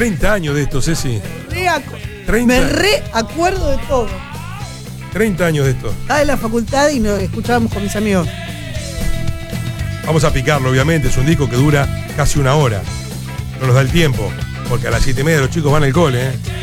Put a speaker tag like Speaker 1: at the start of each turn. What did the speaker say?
Speaker 1: 30 años de esto, Ceci.
Speaker 2: Me reacuerdo de todo.
Speaker 1: 30 años de esto.
Speaker 2: Estaba en la facultad y nos escuchábamos con mis amigos.
Speaker 1: Vamos a picarlo, obviamente. Es un disco que dura casi 1 hora. No nos da el tiempo, porque a las 7:30 los chicos van al cole, ¿eh?